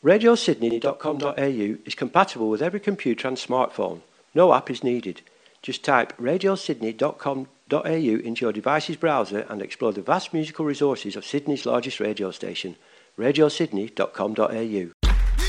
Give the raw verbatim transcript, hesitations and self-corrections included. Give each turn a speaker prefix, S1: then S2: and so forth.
S1: radio sydney dot com dot a u is compatible with every computer and smartphone. No app is needed. Just type radio sydney dot com dot a u into your device's browser and explore the vast musical resources of Sydney's largest radio station, radio sydney dot com dot a u.